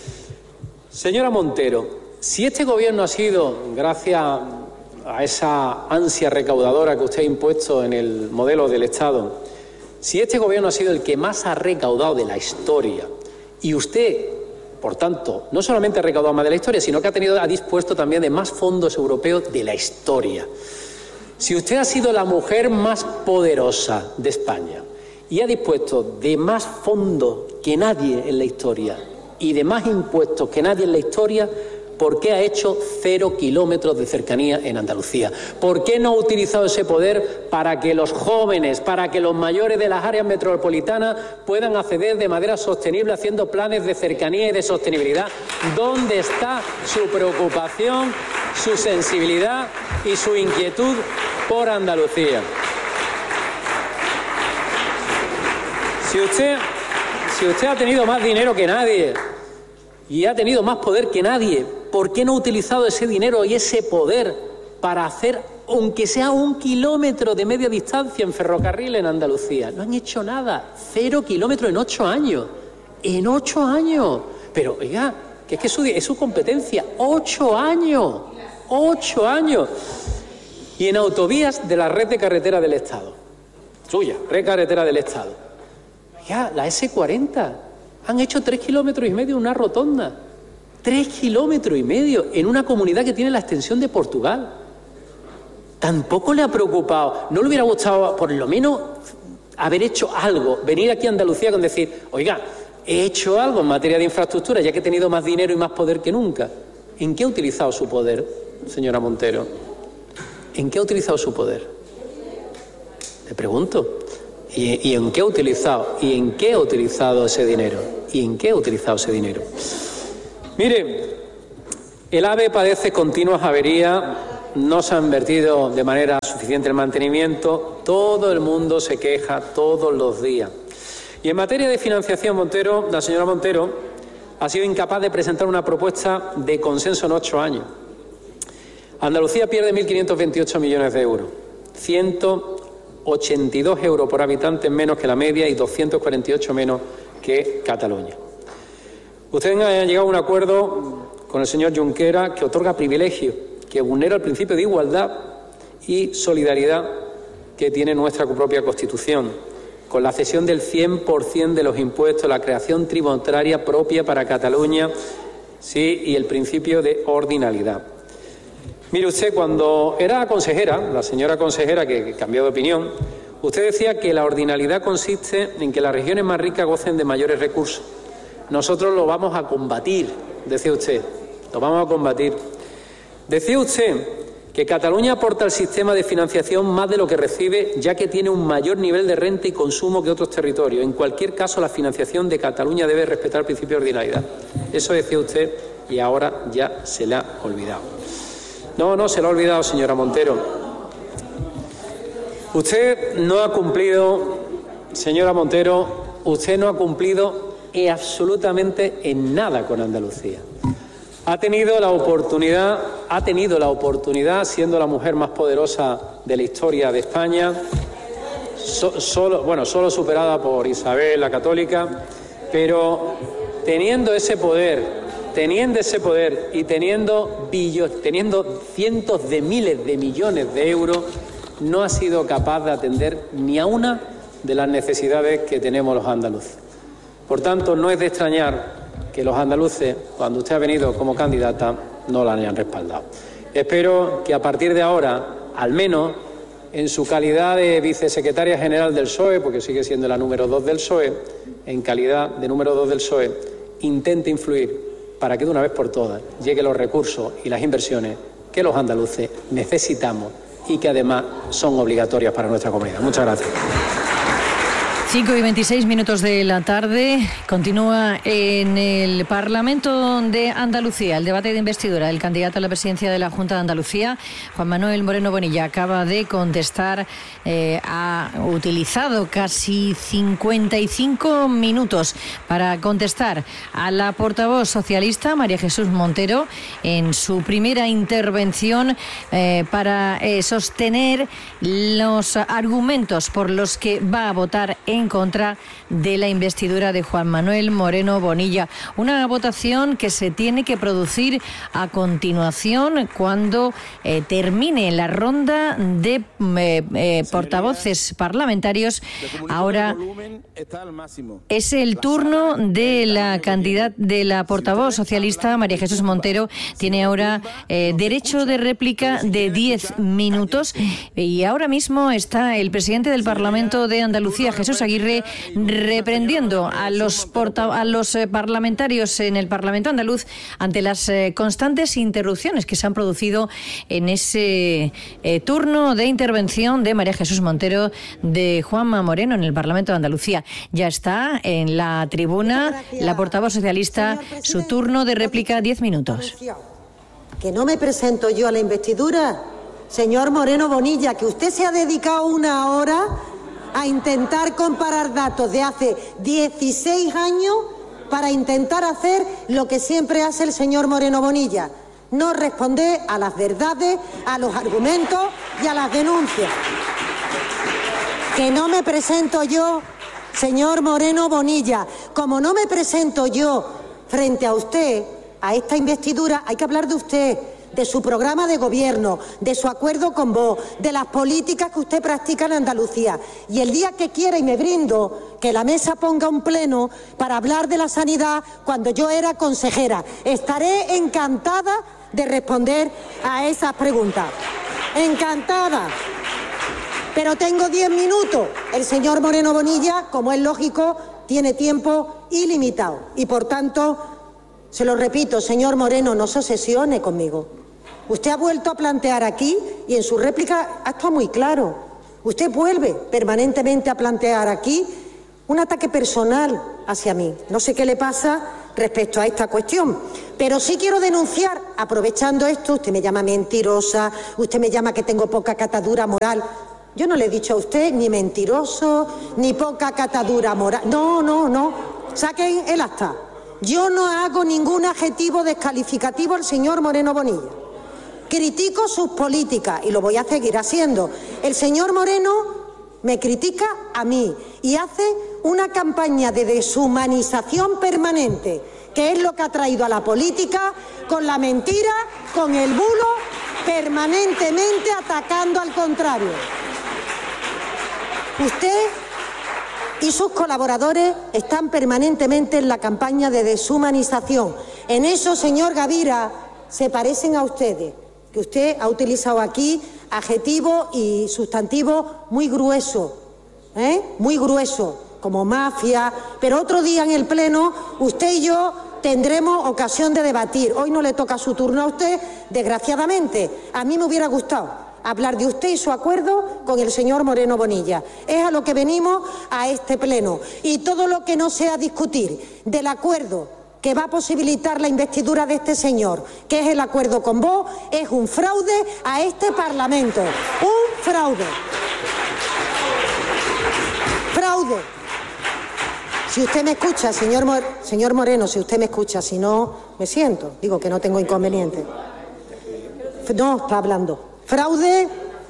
[SPEAKER 1] Señora Montero, si este gobierno ha sido, gracias a esa ansia recaudadora que usted ha impuesto en el modelo del Estado, si este gobierno ha sido el que más ha recaudado de la historia, y usted, por tanto, no solamente ha recaudado más de la historia, sino que ha tenido, ha dispuesto también de más fondos europeos de la historia. Si usted ha sido la mujer más poderosa de España y ha dispuesto de más fondos que nadie en la historia y de más impuestos que nadie en la historia, ¿por qué ha hecho cero kilómetros de cercanía en Andalucía? ¿Por qué no ha utilizado ese poder para que los jóvenes, para que los mayores de las áreas metropolitanas puedan acceder de manera sostenible haciendo planes de cercanía y de sostenibilidad? ¿Dónde está su preocupación, su sensibilidad y su inquietud por Andalucía? Si usted, si usted ha tenido más dinero que nadie y ha tenido más poder que nadie, ¿por qué no ha utilizado ese dinero y ese poder para hacer, aunque sea un kilómetro de media distancia en ferrocarril en Andalucía? No han hecho nada. Cero kilómetros en ocho años. En ocho años. Pero, oiga, que es que su, es su competencia. Ocho años. Ocho años. Y en autovías de la red de carretera del Estado. Suya, red carretera del Estado. Oiga, la ese cuarenta. Han hecho tres kilómetros y medio en una rotonda. Tres kilómetros y medio en una comunidad que tiene la extensión de Portugal. Tampoco le ha preocupado. ¿No le hubiera gustado, por lo menos, haber hecho algo? Venir aquí a Andalucía con decir, oiga, he hecho algo en materia de infraestructura, ya que he tenido más dinero y más poder que nunca. ¿En qué ha utilizado su poder, señora Montero? ¿En qué ha utilizado su poder? Le pregunto. ¿Y, y en qué ha utilizado? ¿Y en qué ha utilizado ese dinero? ¿Y en qué ha utilizado ese dinero? Mire, el AVE padece continuas averías, no se ha invertido de manera suficiente el mantenimiento, todo el mundo se queja todos los días. Y en materia de financiación, Montero, la señora Montero ha sido incapaz de presentar una propuesta de consenso en ocho años. Andalucía pierde mil quinientos veintiocho millones de euros, ciento ochenta y dos euros por habitante menos que la media y doscientos cuarenta y ocho menos que Cataluña. Ustedes han llegado a un acuerdo con el señor Junqueras que otorga privilegios, que vulnera el principio de igualdad y solidaridad que tiene nuestra propia Constitución, con la cesión del cien por cien de los impuestos, la creación tributaria propia para Cataluña, sí, y el principio de ordinalidad. Mire usted, cuando era consejera, la señora consejera que cambió de opinión, usted decía que la ordinalidad consiste en que las regiones más ricas gocen de mayores recursos. Nosotros lo vamos a combatir, decía usted, lo vamos a combatir. Decía usted que Cataluña aporta al sistema de financiación más de lo que recibe, ya que tiene un mayor nivel de renta y consumo que otros territorios. En cualquier caso, la financiación de Cataluña debe respetar el principio de ordinalidad. Eso decía usted y ahora ya se le ha olvidado. No, no se lo ha olvidado, señora Montero. Usted no ha cumplido, señora Montero, usted no ha cumplido en absolutamente en nada con Andalucía. Ha tenido la oportunidad, ha tenido la oportunidad, siendo la mujer más poderosa de la historia de España, so, solo, bueno, solo superada por Isabel la Católica, pero teniendo ese poder. Teniendo ese poder y teniendo, billos, teniendo cientos de miles de millones de euros, no ha sido capaz de atender ni a una de las necesidades que tenemos los andaluces. Por tanto, no es de extrañar que los andaluces, cuando usted ha venido como candidata, no la hayan respaldado. Espero que a partir de ahora, al menos en su calidad de vicesecretaria general del P S O E, porque sigue siendo la número dos del P S O E, en calidad de número dos del P S O E, intente influir para que de una vez por todas lleguen los recursos y las inversiones que los andaluces necesitamos y que además son obligatorias para nuestra comunidad. Muchas gracias.
[SPEAKER 3] cinco y veintiséis minutos de la tarde. Continúa en el Parlamento de Andalucía el debate de investidura del candidato a la presidencia de la Junta de Andalucía, Juan Manuel Moreno Bonilla. Acaba de contestar, eh, ha utilizado casi cincuenta y cinco minutos para contestar a la portavoz socialista, María Jesús Montero, en su primera intervención eh, para eh, sostener los argumentos por los que va a votar en en contra de la investidura de Juan Manuel Moreno Bonilla. Una votación que se tiene que producir a continuación cuando eh, termine la ronda de eh, eh, portavoces parlamentarios. Ahora es el turno de la candidata, de la portavoz socialista, María Jesús Montero. Tiene ahora eh, derecho de réplica de diez minutos y ahora mismo está el presidente del Parlamento de Andalucía, Jesús Aguirre, reprendiendo a los, porta, a los eh, parlamentarios en el Parlamento andaluz ante las eh, constantes interrupciones que se han producido en ese eh, turno de intervención de María Jesús Montero, de Juanma Moreno en el Parlamento de Andalucía. Ya está en la tribuna la portavoz socialista, su turno de réplica, diez minutos.
[SPEAKER 4] Que no me presento yo a la investidura, señor Moreno Bonilla, que usted se ha dedicado una hora a intentar comparar datos de hace dieciséis años para intentar hacer lo que siempre hace el señor Moreno Bonilla: no responder a las verdades, a los argumentos y a las denuncias. Que no me presento yo, señor Moreno Bonilla, como no me presento yo frente a usted a esta investidura, hay que hablar de usted, de su programa de gobierno, de su acuerdo con Vox, de las políticas que usted practica en Andalucía. Y el día que quiera, y me brindo, que la mesa ponga un pleno para hablar de la sanidad cuando yo era consejera, estaré encantada de responder a esas preguntas. Encantada. Pero tengo diez minutos. El señor Moreno Bonilla, como es lógico, tiene tiempo ilimitado. Y por tanto, se lo repito, señor Moreno, no se obsesione conmigo. Usted ha vuelto a plantear aquí, y en su réplica ha estado muy claro, Usted vuelve permanentemente a plantear aquí un ataque personal hacia mí. No sé qué le pasa respecto a esta cuestión, pero sí quiero denunciar, aprovechando esto, usted me llama mentirosa, usted me llama que tengo poca catadura moral. Yo no le he dicho a usted ni mentiroso, ni poca catadura moral. No, no, no. Saquen el acta. Yo no hago ningún adjetivo descalificativo al señor Moreno Bonilla. Critico sus políticas y lo voy a seguir haciendo. El señor Moreno me critica a mí y hace una campaña de deshumanización permanente, que es lo que ha traído a la política, con la mentira, con el bulo, permanentemente atacando al contrario. Usted y sus colaboradores están permanentemente en la campaña de deshumanización. En eso, señor Gavira, se parecen a ustedes, que usted ha utilizado aquí adjetivos y sustantivos muy gruesos, ¿eh? muy gruesos, como mafia, pero otro día en el Pleno usted y yo tendremos ocasión de debatir. Hoy no le toca su turno a usted, desgraciadamente. A mí me hubiera gustado hablar de usted y su acuerdo con el señor Moreno Bonilla. Es a lo que venimos a este Pleno. Y todo lo que no sea discutir del acuerdo que va a posibilitar la investidura de este señor, que es el acuerdo con vos, es un fraude a este Parlamento. Un fraude. Fraude. Si usted me escucha, señor, Mor señor Moreno, si usted me escucha, si no, me siento. Digo que no tengo inconveniente. No, está hablando. Fraude,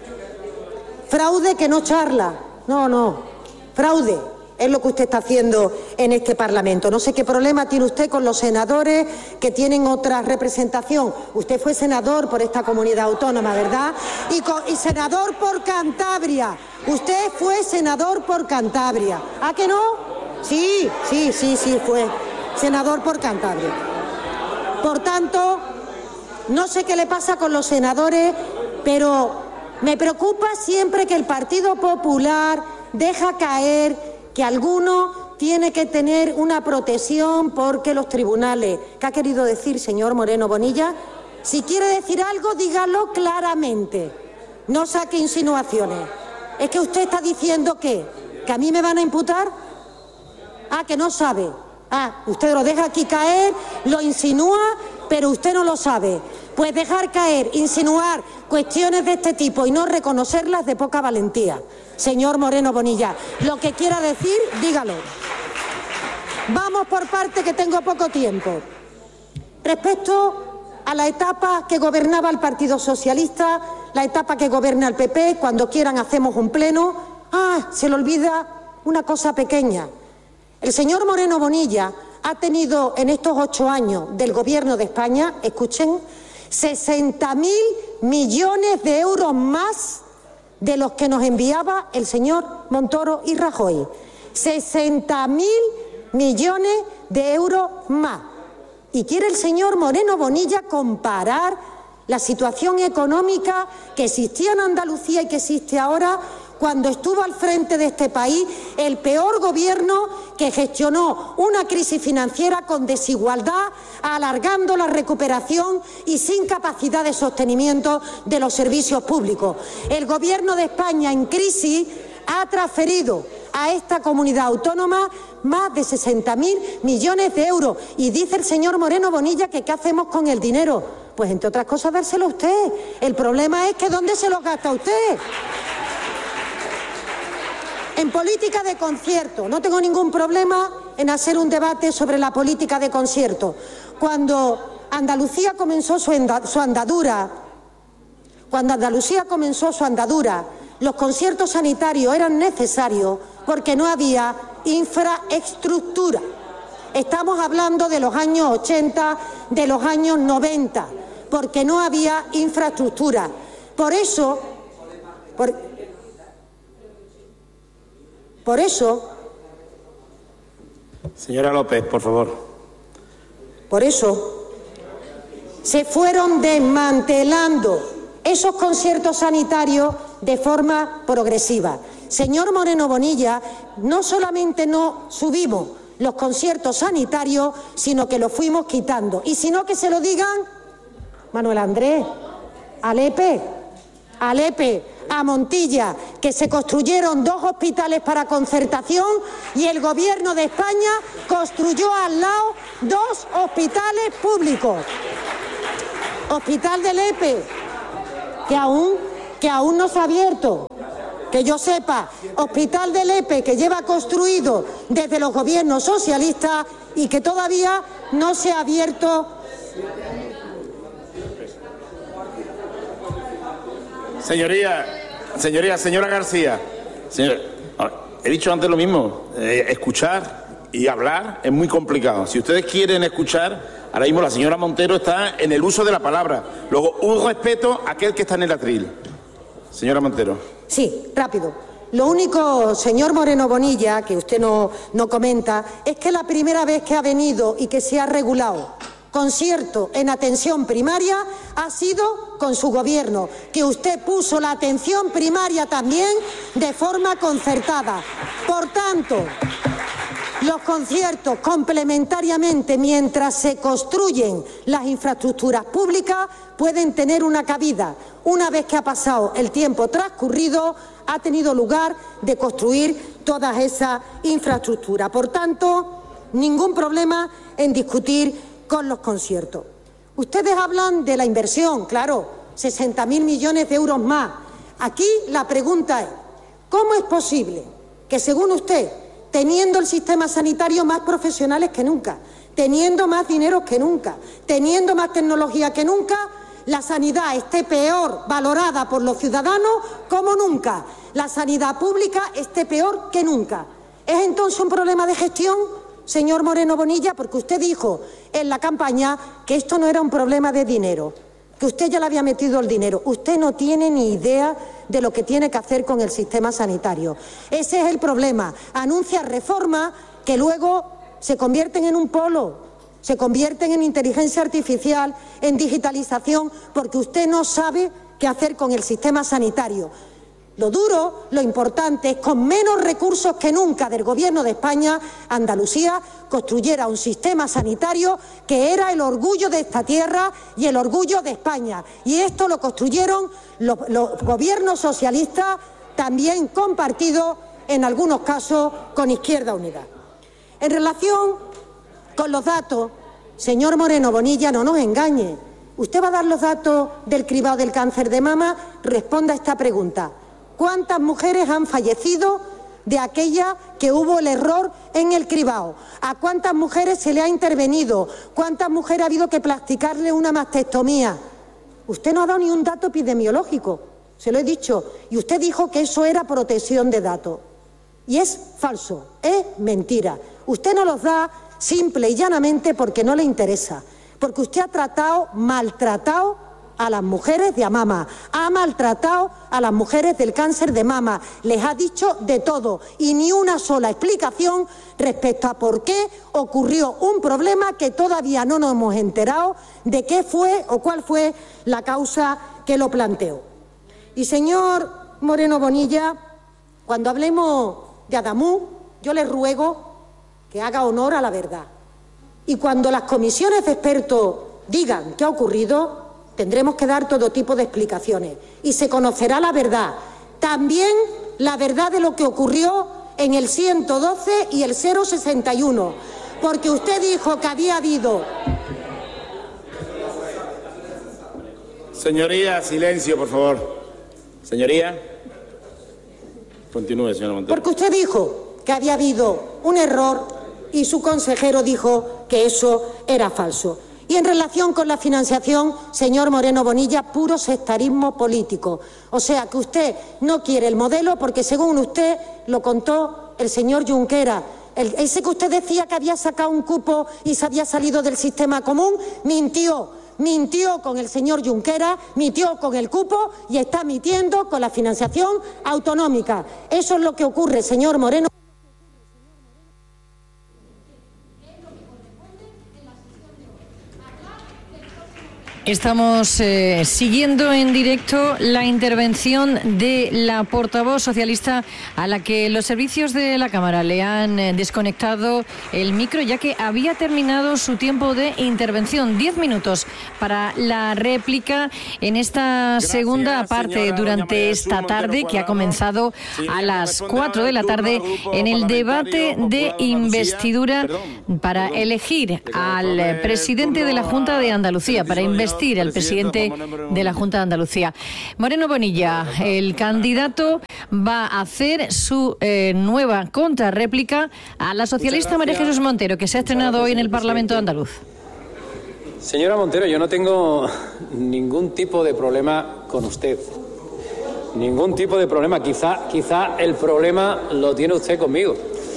[SPEAKER 4] fraude que no charla. No, no, fraude es lo que usted está haciendo en este Parlamento. No sé qué problema tiene usted con los senadores que tienen otra representación. Usted fue senador por esta comunidad autónoma, ¿verdad? Y, con, y senador por Cantabria. Usted fue senador por Cantabria. ¿Ah, que no? Sí, sí, sí, sí, fue senador por Cantabria. Por tanto, no sé qué le pasa con los senadores, pero me preocupa siempre que el Partido Popular deja caer que alguno tiene que tener una protección porque los tribunales. ¿Qué ha querido decir, señor Moreno Bonilla? Si quiere decir algo, dígalo claramente. No saque insinuaciones. ¿Es que usted está diciendo qué? ¿Que a mí me van a imputar? Ah, que no sabe. Ah, usted lo deja aquí caer, lo insinúa, pero usted no lo sabe. Pues dejar caer, insinuar cuestiones de este tipo y no reconocerlas de poca valentía. Señor Moreno Bonilla, lo que quiera decir, dígalo. Vamos por parte, que tengo poco tiempo. Respecto a la etapa que gobernaba el Partido Socialista, la etapa que gobierna el P P, cuando quieran hacemos un pleno. Ah, se le olvida una cosa pequeña. El señor Moreno Bonilla ha tenido en estos ocho años del Gobierno de España, escuchen, sesenta mil millones de euros más de los que nos enviaba el señor Montoro y Rajoy. sesenta mil millones de euros más. Y quiere el señor Moreno Bonilla comparar la situación económica que existía en Andalucía y que existe ahora, cuando estuvo al frente de este país el peor gobierno que gestionó una crisis financiera con desigualdad, alargando la recuperación y sin capacidad de sostenimiento de los servicios públicos. El Gobierno de España en crisis ha transferido a esta comunidad autónoma más de sesenta mil millones de euros. Y dice el señor Moreno Bonilla que ¿qué hacemos con el dinero? Pues, entre otras cosas, dárselo a usted. El problema es que ¿dónde se lo gasta usted? En política de concierto, no tengo ningún problema en hacer un debate sobre la política de concierto. Cuando Andalucía comenzó su andadura, cuando Andalucía comenzó su andadura, los conciertos sanitarios eran necesarios porque no había infraestructura. Estamos hablando de los años ochenta, de los años noventa, porque no había infraestructura. Por eso, por, Por eso...
[SPEAKER 2] Señora López, por favor.
[SPEAKER 4] Por eso se fueron desmantelando esos conciertos sanitarios de forma progresiva. Señor Moreno Bonilla, no solamente no subimos los conciertos sanitarios, sino que los fuimos quitando. Y si no, que se lo digan Manuel Andrés, Alepe, a Lepe, a Montilla, que se construyeron dos hospitales para concertación y el Gobierno de España construyó al lado dos hospitales públicos. Hospital de Lepe, que aún, que aún no se ha abierto, que yo sepa, Hospital de Lepe que lleva construido desde los gobiernos socialistas y que todavía no se ha abierto.
[SPEAKER 2] Señoría, señoría, señora García, señor, he dicho antes lo mismo, eh, escuchar y hablar es muy complicado. Si ustedes quieren escuchar, ahora mismo la señora Montero está en el uso de la palabra. Luego, un respeto a aquel que está en el atril. Señora Montero.
[SPEAKER 4] Sí, rápido. Lo único, señor Moreno Bonilla, que usted no, no comenta, es que la primera vez que ha venido y que se ha regulado concierto en atención primaria ha sido con su gobierno, que usted puso la atención primaria también de forma concertada. Por tanto, los conciertos complementariamente, mientras se construyen las infraestructuras públicas, pueden tener una cabida. Una vez que ha pasado el tiempo transcurrido, ha tenido lugar de construir todas esas infraestructuras. Por tanto, ningún problema en discutir con los conciertos. Ustedes hablan de la inversión, claro, sesenta mil millones de euros más. Aquí la pregunta es, ¿cómo es posible que, según usted, teniendo el sistema sanitario más profesionales que nunca, teniendo más dinero que nunca, teniendo más tecnología que nunca, la sanidad esté peor valorada por los ciudadanos como nunca, la sanidad pública esté peor que nunca? ¿Es entonces un problema de gestión, señor Moreno Bonilla? Porque usted dijo en la campaña que esto no era un problema de dinero, que usted ya le había metido el dinero. Usted no tiene ni idea de lo que tiene que hacer con el sistema sanitario. Ese es el problema. Anuncia reformas que luego se convierten en un polo, se convierten en inteligencia artificial, en digitalización, porque usted no sabe qué hacer con el sistema sanitario. Lo duro, lo importante es, con menos recursos que nunca del Gobierno de España, Andalucía construyera un sistema sanitario que era el orgullo de esta tierra y el orgullo de España. Y esto lo construyeron los, los gobiernos socialistas, también compartidos en algunos casos con Izquierda Unida. En relación con los datos, señor Moreno Bonilla, no nos engañe. ¿Usted va a dar los datos del cribado del cáncer de mama? Responda a esta pregunta. ¿Cuántas mujeres han fallecido de aquella que hubo el error en el cribado? ¿A cuántas mujeres se le ha intervenido? ¿Cuántas mujeres ha habido que practicarle una mastectomía? Usted no ha dado ni un dato epidemiológico, se lo he dicho, y usted dijo que eso era protección de datos. Y es falso, es mentira. Usted no los da simple y llanamente porque no le interesa, porque usted ha tratado, maltratado a las mujeres de Amama, ha maltratado a las mujeres del cáncer de mama, les ha dicho de todo y ni una sola explicación respecto a por qué ocurrió un problema que todavía no nos hemos enterado de qué fue o cuál fue la causa que lo planteó. Y señor Moreno Bonilla, cuando hablemos de Adamú, yo le ruego que haga honor a la verdad. Y cuando las comisiones de expertos digan qué ha ocurrido, tendremos que dar todo tipo de explicaciones y se conocerá la verdad. También la verdad de lo que ocurrió en el ciento doce y el cero sesenta y uno, porque usted dijo que había habido...
[SPEAKER 2] Señoría, silencio, por favor. Señoría. Continúe, señora Montero.
[SPEAKER 4] Porque usted dijo que había habido un error y su consejero dijo que eso era falso. Y en relación con la financiación, señor Moreno Bonilla, puro sectarismo político. O sea, que usted no quiere el modelo porque, según usted, lo contó el señor Junqueras. El, ese que usted decía que había sacado un cupo y se había salido del sistema común, mintió. Mintió con el señor Junqueras, mintió con el cupo y está mintiendo con la financiación autonómica. Eso es lo que ocurre, señor Moreno.
[SPEAKER 3] Estamos eh, siguiendo en directo la intervención de la portavoz socialista a la que los servicios de la Cámara le han eh, desconectado el micro, ya que había terminado su tiempo de intervención. Diez minutos para la réplica en esta Gracias, segunda parte durante esta tarde, que ha comenzado a las cuatro de la tarde en el debate de investidura para elegir al presidente de la Junta de Andalucía, para investigar el presidente de la Junta de Andalucía. Moreno Bonilla, el candidato, va a hacer su eh, nueva contrarréplica a la socialista María Jesús Montero, que se ha estrenado hoy en el Parlamento andaluz.
[SPEAKER 1] Señora Montero, yo no tengo ningún tipo de problema con usted. Ningún tipo de problema. Quizá, quizá el problema lo tiene usted conmigo.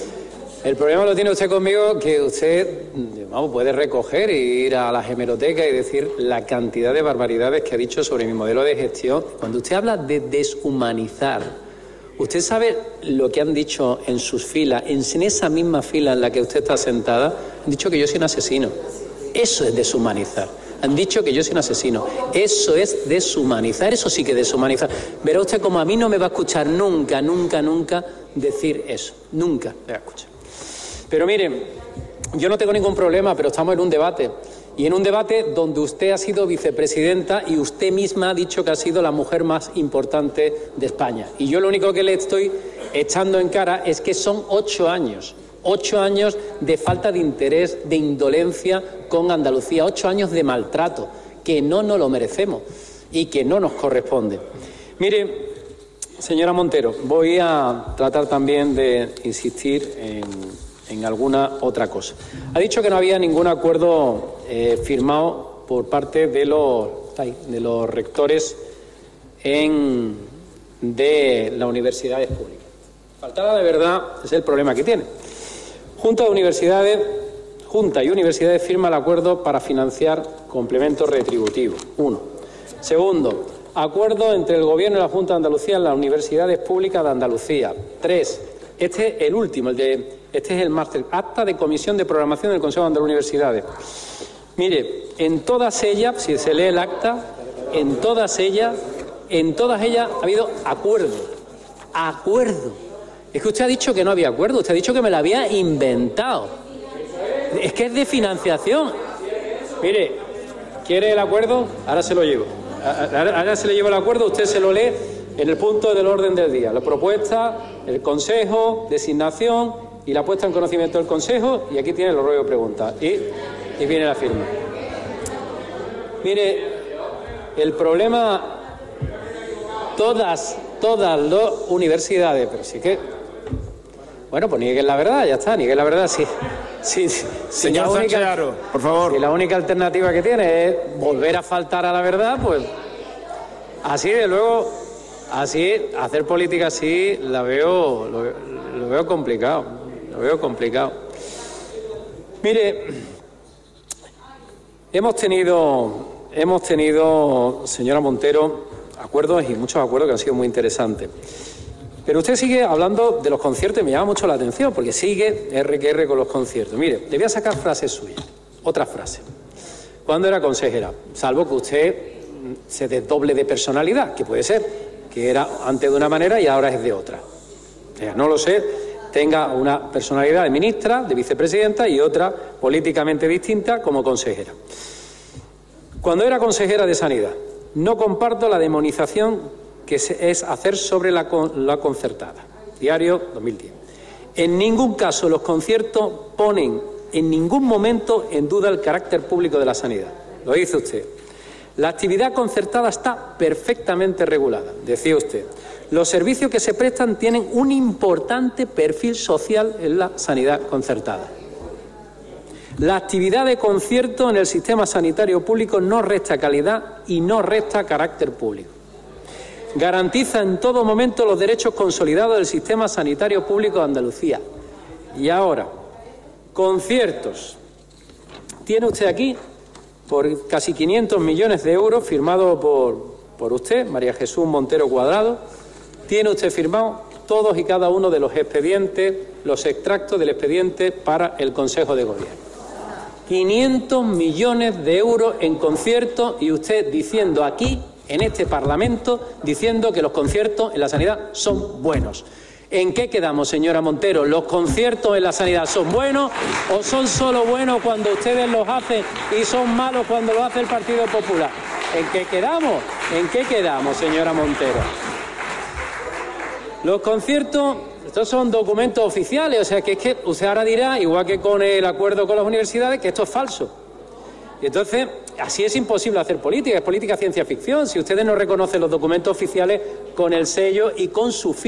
[SPEAKER 1] El problema lo tiene usted conmigo, que usted, vamos, puede recoger e ir a la hemeroteca y decir la cantidad de barbaridades que ha dicho sobre mi modelo de gestión. Cuando usted habla de deshumanizar, usted sabe lo que han dicho en sus filas, en esa misma fila en la que usted está sentada, han dicho que yo soy un asesino. Eso es deshumanizar. Han dicho que yo soy un asesino. Eso es deshumanizar, eso sí que es deshumanizar. Verá usted como a mí no me va a escuchar nunca, nunca, nunca decir eso. Nunca me va a escuchar. Pero miren, yo no tengo ningún problema, pero estamos en un debate. Y en un debate donde usted ha sido vicepresidenta y usted misma ha dicho que ha sido la mujer más importante de España. Y yo lo único que le estoy echando en cara es que son ocho años. Ocho años de falta de interés, de indolencia con Andalucía. Ocho años de maltrato, que no nos lo merecemos y que no nos corresponde. Mire, señora Montero, voy a tratar también de insistir en... en alguna otra cosa. Ha dicho que no había ningún acuerdo eh, firmado por parte de los, de los rectores en, de las universidades públicas. Faltada de verdad es el problema que tiene. Junta de Universidades, Junta y Universidades firma el acuerdo para financiar complementos retributivos. Uno. Segundo, acuerdo entre el Gobierno y la Junta de Andalucía en las universidades públicas de Andalucía. Tres. Este es el último, el de, este es el máster, acta de comisión de programación del Consejo de Universidades. Mire, en todas ellas, si se lee el acta, en todas ellas, en todas ellas ha habido acuerdo, acuerdo. Es que usted ha dicho que no había acuerdo, usted ha dicho que me lo había inventado. Es que es de financiación. Mire, ¿quiere el acuerdo? Ahora se lo llevo. Ahora, ahora se le lleva el acuerdo, usted se lo lee en el punto del orden del día. La propuesta, el Consejo, designación y la puesta en conocimiento del Consejo, y aquí tiene el rollo de preguntas. Y, y viene la firma. Mire, el problema, todas, todas las universidades, pero sí que, bueno, pues nieguen la verdad, ya está, nieguen la verdad, sí. Sí, sí,
[SPEAKER 2] Señor
[SPEAKER 1] si
[SPEAKER 2] Sánchez Haro, por favor.
[SPEAKER 1] Si la única alternativa que tiene es volver a faltar a la verdad, pues así de luego, así, hacer política así, la veo, lo, lo veo complicado, lo veo complicado. Mire, hemos tenido, hemos tenido, señora Montero, acuerdos y muchos acuerdos que han sido muy interesantes. Pero usted sigue hablando de los conciertos y me llama mucho la atención, porque sigue erre que erre con los conciertos. Mire, le voy a sacar frases suyas, otra frase. Cuando era consejera, salvo que usted se desdoble de personalidad, que puede ser, que era antes de una manera y ahora es de otra. O sea, no lo sé, tenga una personalidad de ministra, de vicepresidenta y otra políticamente distinta como consejera. Cuando era consejera de Sanidad, no comparto la demonización que es hacer sobre la, la concertada. Diario dos mil diez. En ningún caso los conciertos ponen en ningún momento en duda el carácter público de la sanidad. Lo dice usted. La actividad concertada está perfectamente regulada, decía usted. Los servicios que se prestan tienen un importante perfil social en la sanidad concertada. La actividad de concierto en el sistema sanitario público no resta calidad y no resta carácter público. Garantiza en todo momento los derechos consolidados del sistema sanitario público de Andalucía. Y ahora, conciertos. Tiene usted aquí, por casi quinientos millones de euros, firmado por, por usted, María Jesús Montero Cuadrado, tiene usted firmado todos y cada uno de los expedientes, los extractos del expediente para el Consejo de Gobierno. quinientos millones de euros en conciertos y usted diciendo aquí, en este Parlamento, diciendo que los conciertos en la sanidad son buenos. ¿En qué quedamos, señora Montero? ¿Los conciertos en la sanidad son buenos o son solo buenos cuando ustedes los hacen y son malos cuando lo hace el Partido Popular? ¿En qué quedamos? ¿En qué quedamos, señora Montero? Los conciertos, estos son documentos oficiales, o sea que es que usted ahora dirá, igual que con el acuerdo con las universidades, que esto es falso. Y entonces, así es imposible hacer política, es política ciencia ficción, si ustedes no reconocen los documentos oficiales con el sello y con su firma.